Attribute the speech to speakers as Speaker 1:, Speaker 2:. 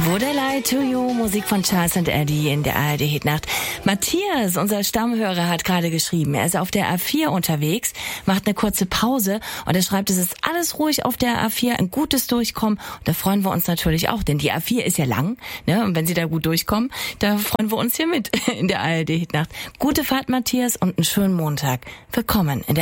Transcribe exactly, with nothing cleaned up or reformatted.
Speaker 1: Would I Lie to You, Musik von Charles and Eddie in der A R D-Hitnacht. Matthias, unser Stammhörer, hat gerade geschrieben, er ist auf der A vier unterwegs, macht eine kurze Pause und er schreibt, es ist alles ruhig auf der A vier, ein gutes Durchkommen. Und da freuen wir uns natürlich auch, denn die A vier ist ja lang, ne? Und wenn Sie da gut durchkommen, da freuen wir uns hier mit in der A R D-Hitnacht. Gute Fahrt, Matthias, und einen schönen Montag. Willkommen in der